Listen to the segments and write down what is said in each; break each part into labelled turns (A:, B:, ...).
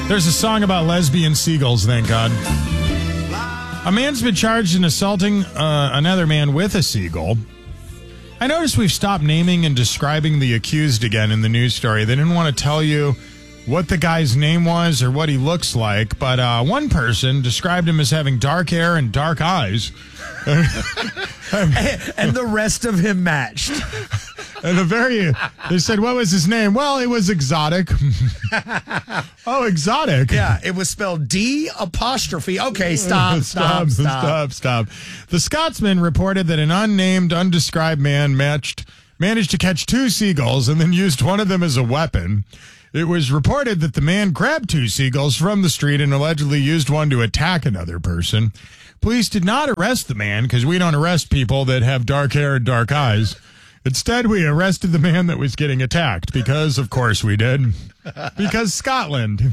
A: There's a song about lesbian seagulls, thank God. A man's been charged in assaulting another man with a seagull. I noticed we've stopped naming and describing the accused again in the news story. They didn't want to tell you what the guy's name was or what he looks like, but one person described him as having dark hair and dark eyes.
B: And the rest of him matched.
A: And they said, what was his name? Well, it was Exotic. Oh, Exotic.
B: Yeah, it was spelled D'. Okay, stop.
A: The Scotsman reported that an unnamed, undescribed man managed to catch 2 seagulls and then used one of them as a weapon. It was reported that the man grabbed 2 seagulls from the street and allegedly used one to attack another person. Police did not arrest the man because we don't arrest people that have dark hair and dark eyes. Instead, we arrested the man that was getting attacked because, of course, we did. Because Scotland.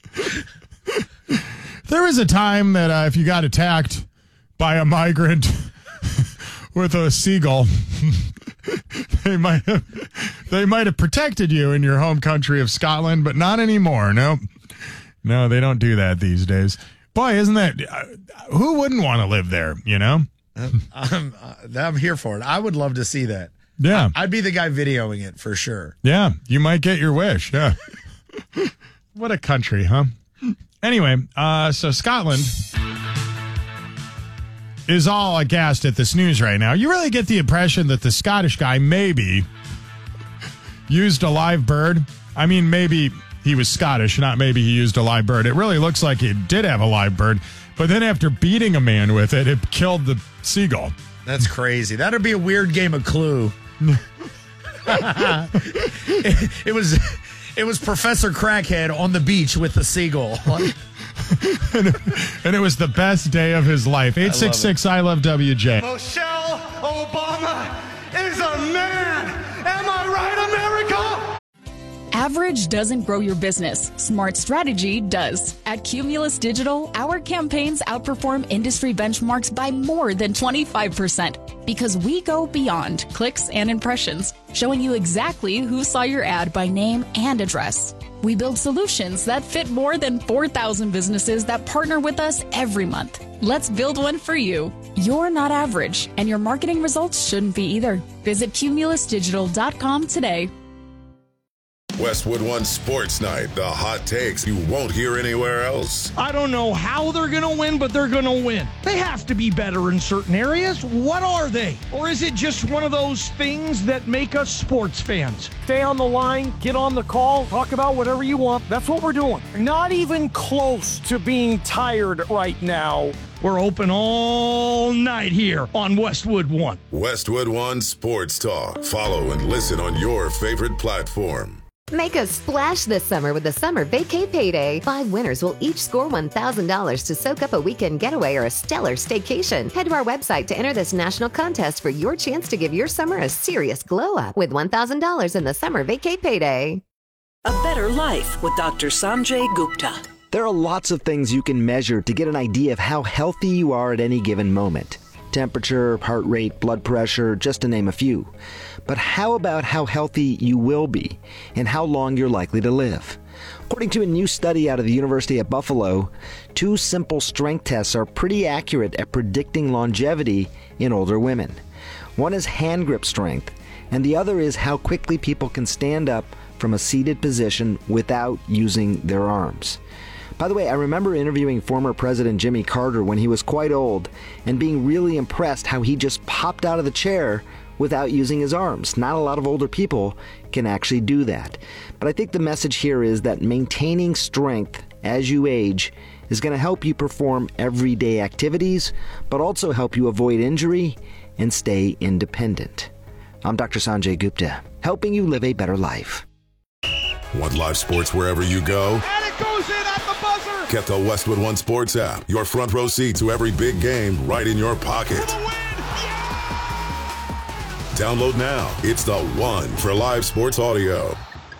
A: There was a time that if you got attacked by a migrant with a seagull, they might have protected you in your home country of Scotland, but not anymore. No, they don't do that these days. Boy, isn't that... who wouldn't want to live there, you know?
B: I'm here for it. I would love to see that.
A: Yeah.
B: I'd be the guy videoing it for sure.
A: Yeah, you might get your wish. Yeah. What a country, huh? Anyway, so Scotland is all aghast at this news right now. You really get the impression that the Scottish guy maybe used a live bird. I mean, maybe he was Scottish, not maybe he used a live bird. It really looks like he did have a live bird. But then after beating a man with it, it killed the seagull.
B: That's crazy. That'd be a weird game of Clue. It was Professor Crackhead on the beach with the seagull.
A: And it was the best day of his life. 866 I love WJ.
C: Michelle Obama is a man. Am I right, America?
D: Average doesn't grow your business. Smart strategy does. At Cumulus Digital, our campaigns outperform industry benchmarks by more than 25% because we go beyond clicks and impressions, showing you exactly who saw your ad by name and address. We build solutions that fit more than 4,000 businesses that partner with us every month. Let's build one for you. You're not average, and your marketing results shouldn't be either. Visit cumulusdigital.com today.
E: Westwood One Sports Night, the hot takes you won't hear anywhere else.
F: I don't know how they're going to win, but they're going to win. They have to be better in certain areas. What are they? Or is it just one of those things that make us sports fans? Stay on the line, get on the call, talk about whatever you want. That's what we're doing. Not even close to being tired right now. We're open all night here on Westwood One.
E: Westwood One Sports Talk. Follow and listen on your favorite platform.
G: Make a splash this summer with the Summer Vacay Payday. 5 winners will each score $1,000 to soak up a weekend getaway or a stellar staycation. Head to our website to enter this national contest for your chance to give your summer a serious glow-up with $1,000 in the Summer Vacay Payday.
H: A better life with Dr. Sanjay Gupta.
I: There are lots of things you can measure to get an idea of how healthy you are at any given moment. Temperature, heart rate, blood pressure, just to name a few. But how about how healthy you will be and how long you're likely to live? According to a new study out of the University of Buffalo, 2 simple strength tests are pretty accurate at predicting longevity in older women. One is hand grip strength, and the other is how quickly people can stand up from a seated position without using their arms. By the way, I remember interviewing former President Jimmy Carter when he was quite old and being really impressed how he just popped out of the chair without using his arms. Not a lot of older people can actually do that. But I think the message here is that maintaining strength as you age is going to help you perform everyday activities, but also help you avoid injury and stay independent. I'm Dr. Sanjay Gupta, helping you live a better life.
E: Want live sports wherever you go?
C: And it goes in at the buzzer.
E: Get the Westwood One Sports app. Your front row seat to every big game right in your pocket. Download now. It's the one for live sports audio.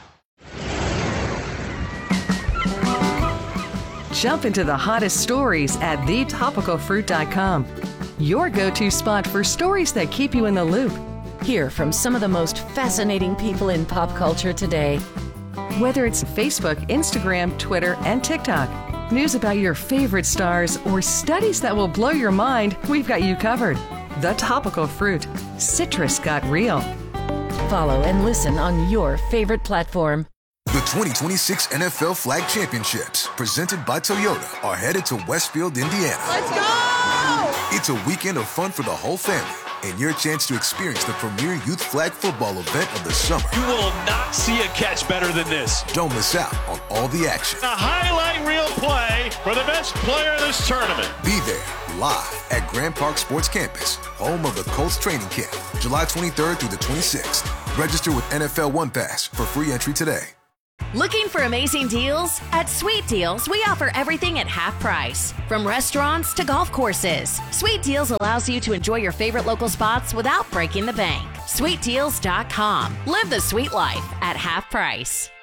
J: Jump into the hottest stories at thetopicalfruit.com. Your go-to spot for stories that keep you in the loop.
K: Hear from some of the most fascinating people in pop culture today.
J: Whether it's Facebook, Instagram, Twitter, and TikTok, news about your favorite stars, or studies that will blow your mind, we've got you covered. The Topical Fruit. Citrus got real.
K: Follow and listen on your favorite platform.
L: The 2026 NFL Flag Championships, presented by Toyota, are headed to Westfield, Indiana.
M: Let's go!
L: It's a weekend of fun for the whole family and your chance to experience the premier youth flag football event of the summer.
N: You will not see a catch better than this.
L: Don't miss out on all the action.
N: A highlight reel play for the best player in this tournament.
L: Be there live at Grand Park Sports Campus, home of the Colts training camp, July 23rd through the 26th. Register with NFL One Pass for free entry today.
O: Looking for amazing deals? At Sweet Deals, we offer everything at half price. From restaurants to golf courses, Sweet Deals allows you to enjoy your favorite local spots without breaking the bank. SweetDeals.com. Live the sweet life at half price.